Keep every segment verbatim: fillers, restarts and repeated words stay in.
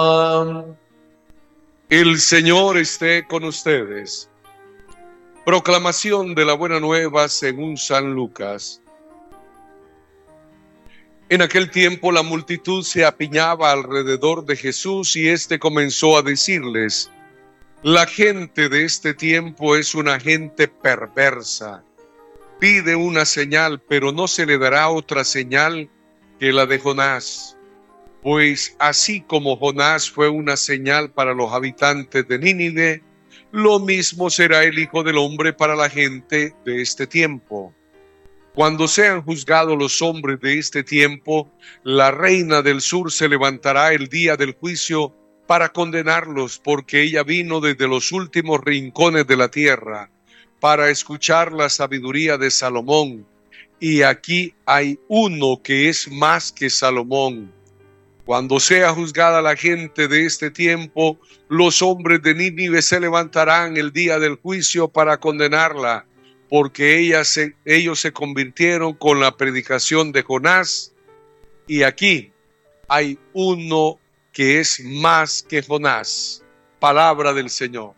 El Señor esté con ustedes. Proclamación de la Buena Nueva según San Lucas. En aquel tiempo la multitud se apiñaba alrededor de Jesús y éste comenzó a decirles: la gente de este tiempo es una gente perversa. Pide una señal, pero no se le dará otra señal que la de Jonás. Pues así como Jonás fue una señal para los habitantes de Nínive, lo mismo será el Hijo del Hombre para la gente de este tiempo. Cuando sean juzgados los hombres de este tiempo, la reina del sur se levantará el día del juicio para condenarlos, porque ella vino desde los últimos rincones de la tierra para escuchar la sabiduría de Salomón. Y aquí hay uno que es más que Salomón. Cuando sea juzgada la gente de este tiempo, los hombres de Nínive se levantarán el día del juicio para condenarla, porque ellas se, ellos se convirtieron con la predicación de Jonás. Y aquí hay uno que es más que Jonás. Palabra del Señor.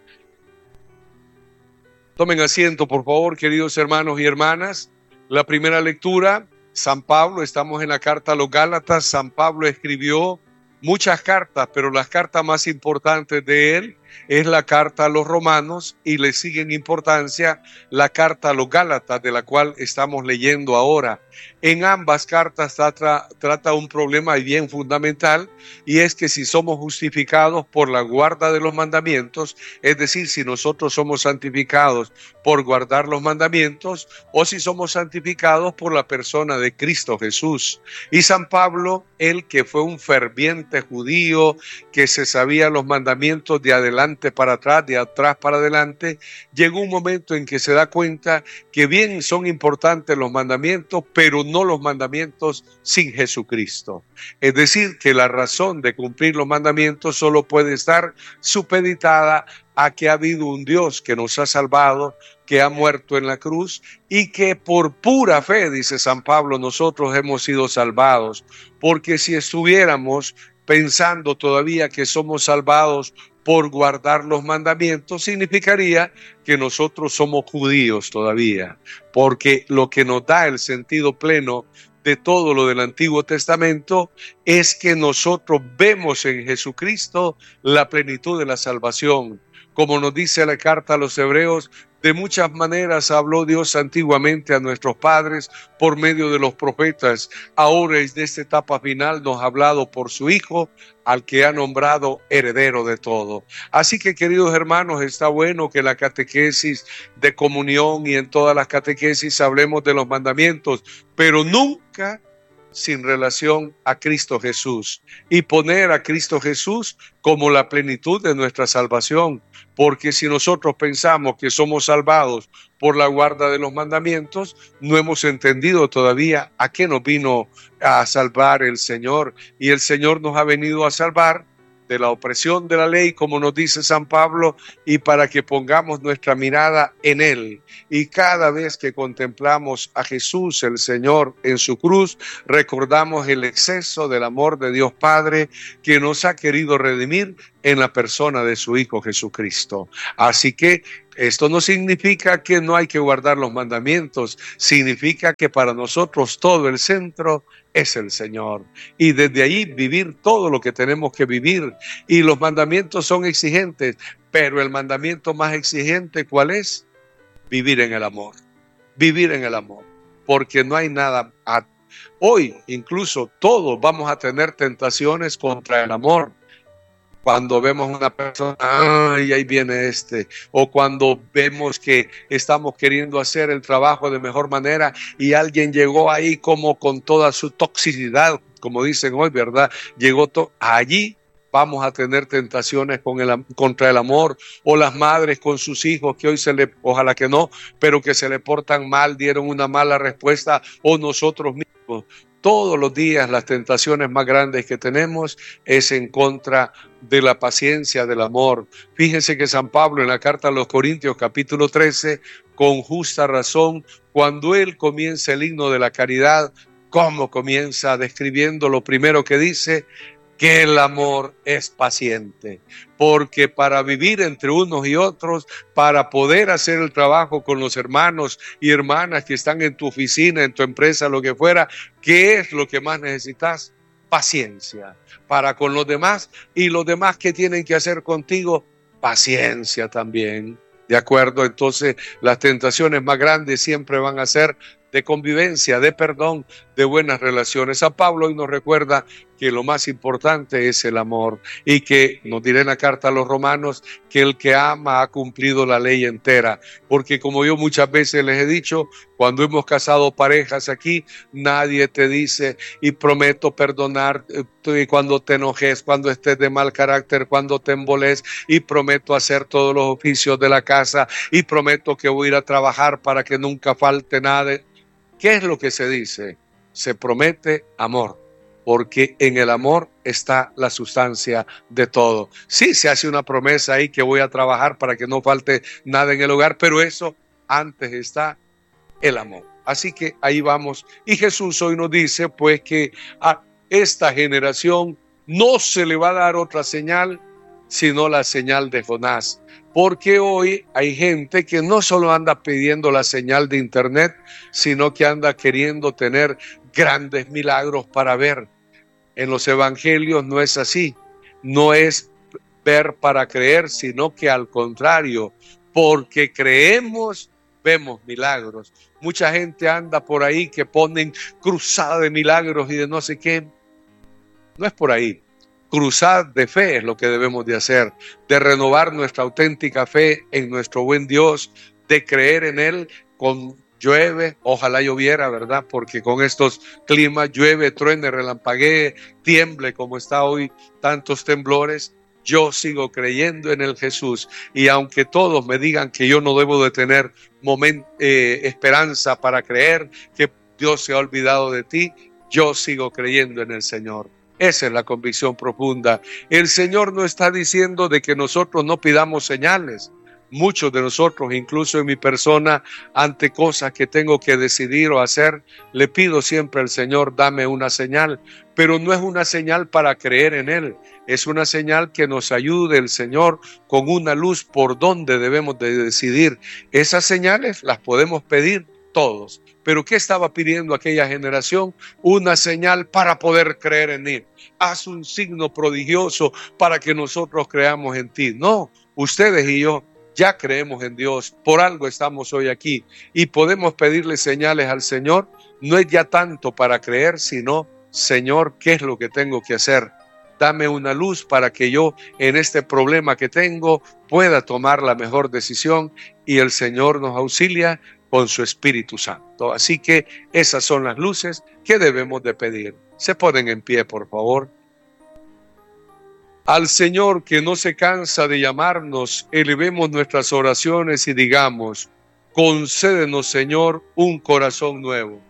Tomen asiento, por favor, queridos hermanos y hermanas. La primera lectura, San Pablo, estamos en la carta a los Gálatas. San Pablo escribió muchas cartas, pero las cartas más importantes de él es la carta a los Romanos y le sigue en importancia la carta a los Gálatas, de la cual estamos leyendo ahora. En ambas cartas trata, trata un problema bien fundamental, y es que si somos justificados por la guarda de los mandamientos, es decir, si nosotros somos santificados por guardar los mandamientos, o si somos santificados por la persona de Cristo Jesús. Y San Pablo, él que fue un ferviente judío, que se sabía los mandamientos de adelante para atrás, de atrás para adelante, llegó un momento en que se da cuenta que bien son importantes los mandamientos, pero no los mandamientos sin Jesucristo. Es decir, que la razón de cumplir los mandamientos solo puede estar supeditada a que ha habido un Dios que nos ha salvado, que ha muerto en la cruz y que por pura fe, dice San Pablo, nosotros hemos sido salvados. Porque si estuviéramos pensando todavía que somos salvados por guardar los mandamientos, significaría que nosotros somos judíos todavía, porque lo que nos da el sentido pleno de todo lo del Antiguo Testamento es que nosotros vemos en Jesucristo la plenitud de la salvación. Como nos dice la carta a los Hebreos, de muchas maneras habló Dios antiguamente a nuestros padres por medio de los profetas. Ahora, desde esta etapa final, nos ha hablado por su Hijo, al que ha nombrado heredero de todo. Así que, queridos hermanos, está bueno que la catequesis de comunión y en todas las catequesis hablemos de los mandamientos, pero nunca sin relación a Cristo Jesús, y poner a Cristo Jesús como la plenitud de nuestra salvación. Porque si nosotros pensamos que somos salvados por la guarda de los mandamientos, no hemos entendido todavía a qué nos vino a salvar el Señor. Y el Señor nos ha venido a salvar de la opresión de la ley, como nos dice San Pablo, y para que pongamos nuestra mirada en Él. Y cada vez que contemplamos a Jesús, el Señor, en su cruz, recordamos el exceso del amor de Dios Padre que nos ha querido redimir en la persona de su Hijo Jesucristo. Así que esto no significa que no hay que guardar los mandamientos, significa que para nosotros todo el centro es el Señor. Y desde ahí vivir todo lo que tenemos que vivir. Y los mandamientos son exigentes, pero el mandamiento más exigente, ¿cuál es? Vivir en el amor. Vivir en el amor. Porque no hay nada. A... Hoy incluso todos vamos a tener tentaciones contra el amor. Cuando vemos una persona, ay, ahí viene este, o cuando vemos que estamos queriendo hacer el trabajo de mejor manera y alguien llegó ahí como con toda su toxicidad, como dicen hoy, ¿verdad? Llegó to- allí. Vamos a tener tentaciones con el, contra el amor, o las madres con sus hijos que hoy se le, ojalá que no, pero que se le portan mal, dieron una mala respuesta, o nosotros mismos. Todos los días las tentaciones más grandes que tenemos es en contra de la paciencia, del amor. Fíjense que San Pablo en la carta a los Corintios capítulo trece, con justa razón, cuando él comienza el himno de la caridad, ¿cómo comienza? Describiendo lo primero que dice, que el amor es paciente, porque para vivir entre unos y otros, para poder hacer el trabajo con los hermanos y hermanas que están en tu oficina, en tu empresa, lo que fuera, ¿qué es lo que más necesitas? Paciencia para con los demás, y los demás que tienen que hacer contigo, paciencia también. ¿De acuerdo? Entonces las tentaciones más grandes siempre van a ser de convivencia, de perdón, de buenas relaciones. A Pablo hoy nos recuerda que lo más importante es el amor, y que nos dirá en la carta a los romanos que el que ama ha cumplido la ley entera, porque como yo muchas veces les he dicho, cuando hemos casado parejas aquí, nadie te dice y prometo perdonar eh, cuando te enojes, cuando estés de mal carácter, cuando te emboles, y prometo hacer todos los oficios de la casa, y prometo que voy a ir a trabajar para que nunca falte nada. ¿Qué es lo que se dice? Se promete amor, porque en el amor está la sustancia de todo. Sí, se hace una promesa ahí que voy a trabajar para que no falte nada en el hogar, pero eso antes está el amor. Así que ahí vamos. Y Jesús hoy nos dice pues que a esta generación no se le va a dar otra señal sino la señal de Jonás. Porque hoy hay gente que no solo anda pidiendo la señal de internet, sino que anda queriendo tener grandes milagros para ver. En los evangelios no es así. No es ver para creer, sino que al contrario, porque creemos, vemos milagros. Mucha gente anda por ahí que ponen cruzada de milagros y de no sé qué. No es por ahí. Cruzar de fe es lo que debemos de hacer, de renovar nuestra auténtica fe en nuestro buen Dios, de creer en Él. Con llueve, ojalá lloviera, ¿verdad? Porque con estos climas llueve, truene, relampaguee, tiemble como está hoy, tantos temblores. Yo sigo creyendo en el Jesús, y aunque todos me digan que yo no debo de tener moment, eh, esperanza para creer que Dios se ha olvidado de ti, yo sigo creyendo en el Señor. Esa es la convicción profunda. El Señor no está diciendo de que nosotros no pidamos señales. Muchos de nosotros, incluso en mi persona, ante cosas que tengo que decidir o hacer, le pido siempre al Señor, dame una señal. Pero no es una señal para creer en Él. Es una señal que nos ayude el Señor con una luz por donde debemos de decidir. Esas señales las podemos pedir todos. Pero ¿qué estaba pidiendo aquella generación? Una señal para poder creer en Él. Haz un signo prodigioso para que nosotros creamos en ti. No, ustedes y yo ya creemos en Dios, por algo estamos hoy aquí, y podemos pedirle señales al Señor. No es ya tanto para creer, sino, Señor, ¿qué es lo que tengo que hacer? Dame una luz para que yo en este problema que tengo pueda tomar la mejor decisión, y el Señor nos auxilia con su Espíritu Santo. Así que esas son las luces que debemos de pedir. Se ponen en pie, por favor. Al Señor, que no se cansa de llamarnos, elevemos nuestras oraciones y digamos: concédenos, Señor, un corazón nuevo.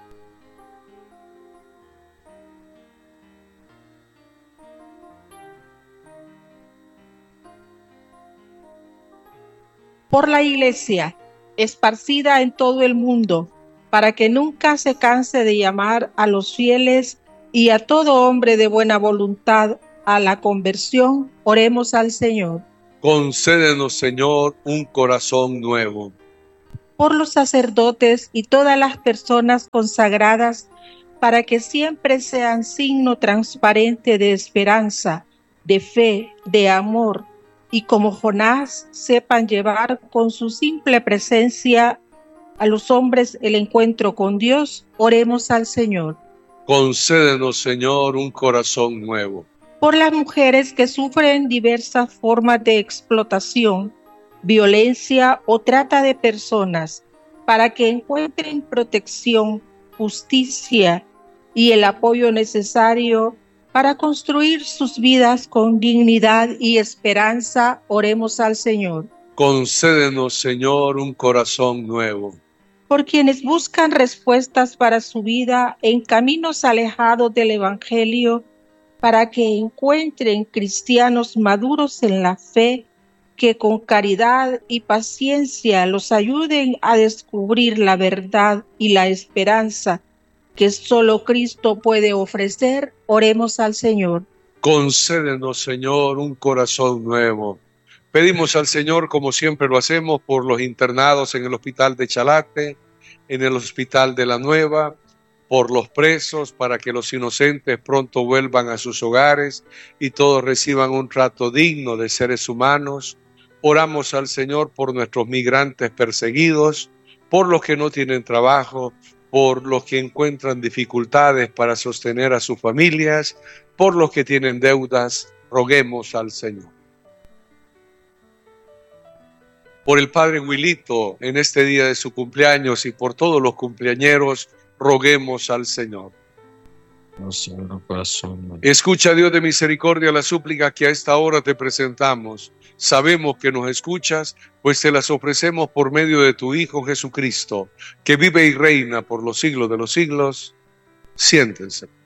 Por la Iglesia, esparcida en todo el mundo, para que nunca se canse de llamar a los fieles y a todo hombre de buena voluntad a la conversión, oremos al Señor. Concédenos, Señor, un corazón nuevo. Por los sacerdotes y todas las personas consagradas, para que siempre sean signo transparente de esperanza, de fe, de amor, y como Jonás sepan llevar con su simple presencia a los hombres el encuentro con Dios, oremos al Señor. Concédenos, Señor, un corazón nuevo. Por las mujeres que sufren diversas formas de explotación, violencia o trata de personas, para que encuentren protección, justicia y el apoyo necesario para construir sus vidas con dignidad y esperanza, oremos al Señor. Concédenos, Señor, un corazón nuevo. Por quienes buscan respuestas para su vida en caminos alejados del Evangelio, para que encuentren cristianos maduros en la fe, que con caridad y paciencia los ayuden a descubrir la verdad y la esperanza que solo Cristo puede ofrecer, oremos al Señor. Concédenos, Señor, un corazón nuevo. Pedimos al Señor, como siempre lo hacemos, por los internados en el hospital de Chalate, en el hospital de La Nueva, por los presos, para que los inocentes pronto vuelvan a sus hogares y todos reciban un trato digno de seres humanos. Oramos al Señor por nuestros migrantes perseguidos, por los que no tienen trabajo, por los que encuentran dificultades para sostener a sus familias, por los que tienen deudas. Roguemos al Señor. Por el Padre Wilito en este día de su cumpleaños y por todos los cumpleañeros, roguemos al Señor. Escucha, Dios de misericordia, la súplica que a esta hora te presentamos. Sabemos que nos escuchas, pues te las ofrecemos por medio de tu Hijo Jesucristo, que vive y reina por los siglos de los siglos. Siéntense.